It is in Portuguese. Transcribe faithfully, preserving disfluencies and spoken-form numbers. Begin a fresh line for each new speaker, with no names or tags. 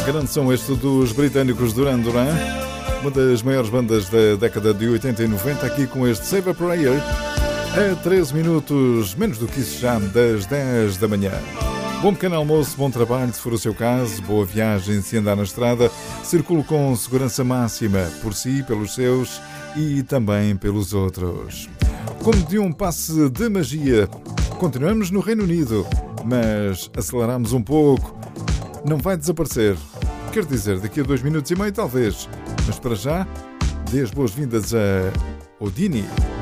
Grande som este dos britânicos Duran Duran, uma das maiores bandas da década de oitenta e noventa, aqui com este Save a Prayer, a treze minutos, menos do que isso já, das dez da manhã. Bom pequeno almoço, bom trabalho, se for o seu caso, boa viagem se andar na estrada, circule com segurança máxima, por si, pelos seus e também pelos outros. Como de um passe de magia, continuamos no Reino Unido, mas aceleramos um pouco, não vai desaparecer. Quer dizer, daqui a dois minutos e meio talvez, mas para já, dê as boas-vindas a Odini.